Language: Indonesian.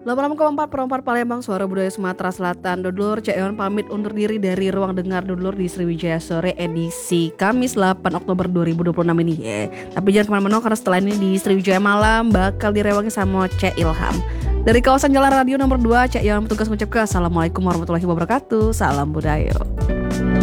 86,4 Perempat Palembang, Suara Budaya Sumatera Selatan. Dodolur, Cak Iwan pamit undur diri dari Ruang Dengar Dodolur di Sriwijaya Sore edisi Kamis 8 Oktober 2026 ini ya. Tapi jangan kemana-mana karena setelah ini di Sriwijaya Malam bakal direwangi sama Cak Ilham. Dari kawasan Jalan Radio nomor 2, Cak Iwan bertugas mengucapkan Assalamualaikum warahmatullahi wabarakatuh. Salam budaya.